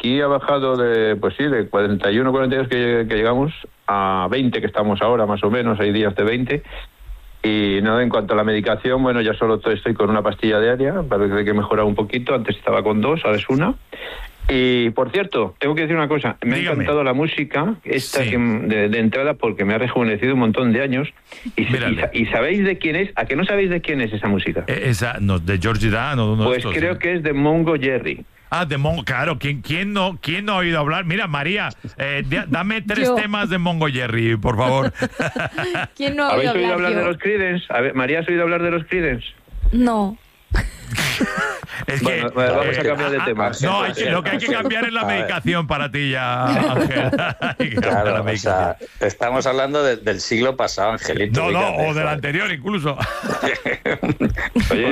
aquí ha bajado de 41, 42 que llegamos a 20 que estamos ahora, más o menos, hay días de 20. Y nada, en cuanto a la medicación, bueno, ya solo estoy con una pastilla diaria, parece que he mejorado un poquito, antes estaba con 2, ahora es 1. Y, por cierto, tengo que decir una cosa, me ha encantado la música, de entrada, porque me ha rejuvenecido un montón de años. Y ¿sabéis de quién es? ¿A que no sabéis de quién es esa música? Esa, no, de Georgie Dan o uno pues de estos. Creo que es de Mungo Jerry. Ah, de Mongo, claro. ¿Quién no ha oído hablar? Mira, María, dame 3 temas de Mongo Jerry, por favor. ¿Quién no ha ¿Habéis oído hablar de los Creedence? María, ¿has oído hablar de los Creedence? No. Es bueno, que, vamos a cambiar de tema. No, lo que hay que cambiar es la medicación para ti ya, Ángel. Claro, o sea, estamos hablando del siglo pasado, Angelito. No, o del anterior incluso. Oye,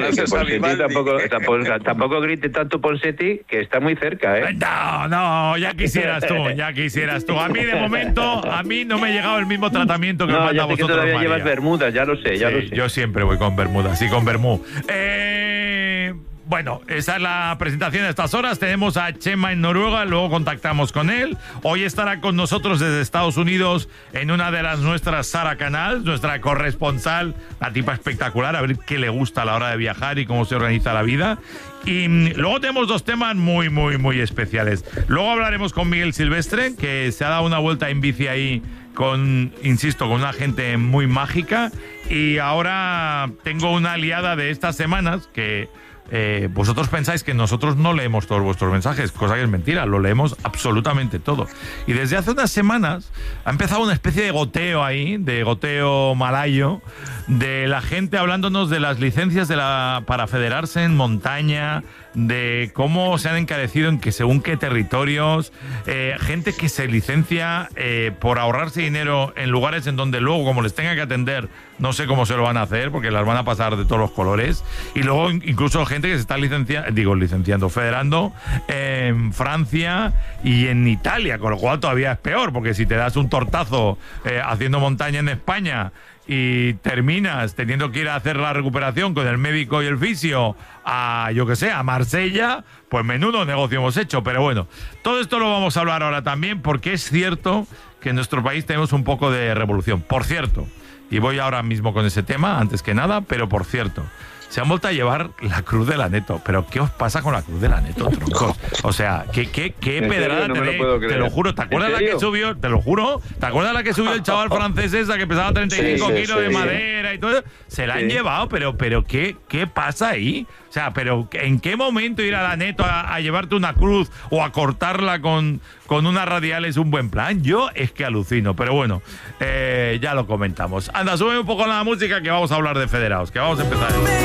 tampoco grite tanto Ponseti, que está muy cerca, ¿eh? No, ya quisieras tú. A mí, de momento, no me ha llegado el mismo tratamiento que os manda a vosotros, que todavía María. llevas bermudas, ya lo sé. Yo siempre voy con bermudas, con bermú. Bueno, esa es la presentación de estas horas. Tenemos a Chema en Noruega, luego contactamos con él. Hoy estará con nosotros desde Estados Unidos en una de las nuestras Sara Canals, nuestra corresponsal, una tipa espectacular, a ver qué le gusta a la hora de viajar y cómo se organiza la vida. Y luego tenemos 2 temas muy, muy, muy especiales. Luego hablaremos con Miguel Silvestre, que se ha dado una vuelta en bici ahí con una gente muy mágica. Y ahora tengo una aliada de estas semanas que... vosotros pensáis que nosotros no leemos todos vuestros mensajes, cosa que es mentira, lo leemos absolutamente todo. Y desde hace unas semanas ha empezado una especie de goteo ahí, de goteo malayo, de la gente hablándonos de las licencias para federarse en montaña, de cómo se han encarecido en que según qué territorios, gente que se licencia por ahorrarse dinero en lugares en donde luego, como les tenga que atender, no sé cómo se lo van a hacer, porque las van a pasar de todos los colores. Y luego incluso gente que se está federando en Francia y en Italia, con lo cual todavía es peor, porque si te das un tortazo haciendo montaña en España y terminas teniendo que ir a hacer la recuperación con el médico y el fisio a Marsella, pues menudo negocio hemos hecho. Pero bueno, todo esto lo vamos a hablar ahora también, porque es cierto que en nuestro país tenemos un poco de revolución. Por cierto, y voy ahora mismo con ese tema, antes que nada, pero por cierto, se han vuelto a llevar la Cruz del Aneto. ¿Pero qué os pasa con la Cruz del Aneto, troncos? O sea, ¿qué pedrada te lo juro. ¿Te acuerdas la que subió? Te lo juro. ¿Te acuerdas la que subió el chaval francés esa que pesaba 35 kilos de madera y todo eso? Se la han llevado, pero ¿qué pasa ahí? O sea, pero ¿en qué momento ir al Aneto a llevarte una cruz o a cortarla con una radial es un buen plan? Yo es que alucino, pero bueno, ya lo comentamos. Anda, sube un poco la música que vamos a hablar de federados, que vamos a empezar.